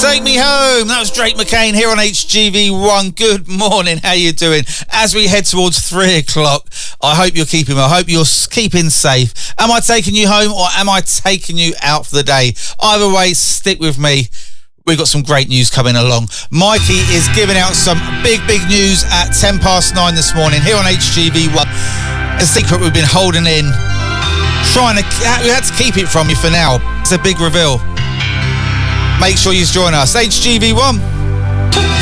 Take Me Home. That was Drake McCain here on HGV1. Good morning. How you doing? As we head towards 3 o'clock, I hope you're keeping well. I hope you're keeping safe. Am I taking you home or am I taking you out for the day? Either way, stick with me. We've got some great news coming along. Mikey is giving out some big news at 9:10 this morning here on HGV1. A secret we've been holding in. We had to keep it from you for now. It's a big reveal. Make sure you join us. HGV1.